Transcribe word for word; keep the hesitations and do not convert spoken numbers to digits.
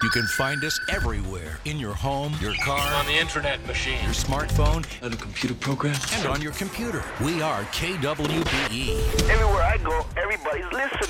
You can find us everywhere. In your home, your car, on the internet machine, your smartphone, on a computer program, and on your computer. We are K W B E. Everywhere I go, everybody's listening.